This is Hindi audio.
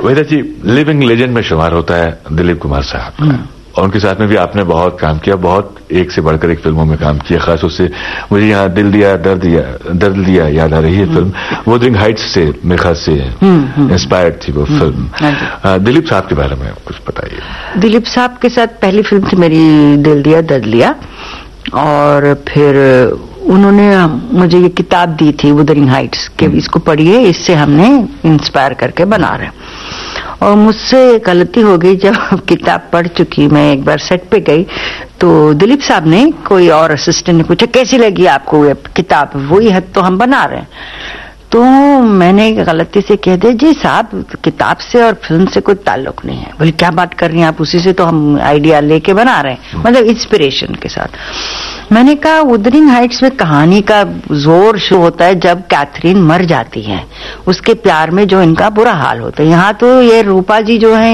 वेदा जी, लिविंग लेजेंड में शुमार होता है दिलीप कुमार साहब का, और उनके साथ में भी आपने बहुत काम किया, बहुत एक से बढ़कर एक फिल्मों में काम किया। खास उससे मुझे यहाँ दिल दिया दर्द दिया याद आ रही है फिल्म, वुदरिंग हाइट्स से मेरे ख्याल से इंस्पायर्ड थी वो फिल्म। दिलीप साहब के बारे में कुछ बताइए। दिलीप साहब के साथ पहली फिल्म थी मेरी दिल दिया दर्द लिया, और फिर उन्होंने मुझे ये किताब दी थी वुदरिंग हाइट्स के, इसको पढ़िए, इससे हमने इंस्पायर करके बना रहे हैं। और मुझसे गलती हो गई, जब किताब पढ़ चुकी मैं एक बार सेट पे गई तो दिलीप साहब ने, कोई और असिस्टेंट ने पूछा कैसी लगी आपको ये किताब, वही है तो हम बना रहे हैं। तो मैंने गलती से कह दिया जी साहब किताब से और फिल्म से कोई ताल्लुक नहीं है। बोले क्या बात कर रही हैं आप, उसी से तो हम आइडिया लेके बना रहे हैं, मतलब इंस्पिरेशन के साथ। मैंने कहा वुदरिंग हाइट्स में कहानी का जोर शुरू होता है जब कैथरीन मर जाती है, उसके प्यार में जो इनका बुरा हाल होता है। यहाँ तो ये रूपा जी जो है